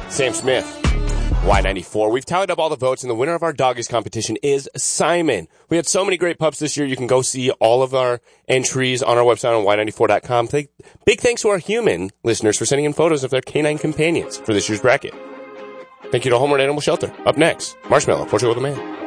Sam Smith, Y94. We've tallied up all the votes, and the winner of our doggies competition is Simon. We had so many great pups this year. You can go see all of our entries on our website on Y94.com. Big thanks to our human listeners for sending in photos of their canine companions for this year's bracket. Thank you to Homeward Animal Shelter. Up next, Marshmallow, Portugal the Man.